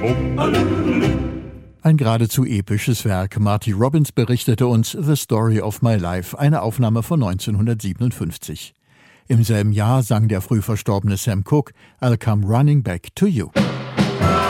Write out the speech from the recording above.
Ein geradezu episches Werk. Marty Robbins berichtete uns The Story of My Life, eine Aufnahme von 1957. Im selben Jahr sang der früh verstorbene Sam Cooke I'll Come Running Back to You.